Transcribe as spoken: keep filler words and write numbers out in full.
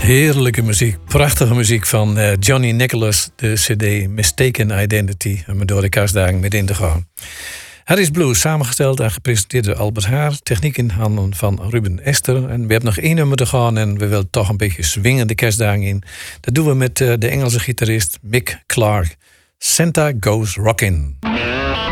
Heerlijke muziek, prachtige muziek van uh, Johnny Nicholas, de cd Mistaken Identity, om door de kerstdagen met in te gaan. Harry's Blues, samengesteld en gepresenteerd door Albert Haar, techniek in handen van Ruben Ester. En we hebben nog één nummer te gaan en we willen toch een beetje swingen de kerstdagen in. Dat doen we met uh, de Engelse gitarist Mick Clark. Santa Goes Rockin'.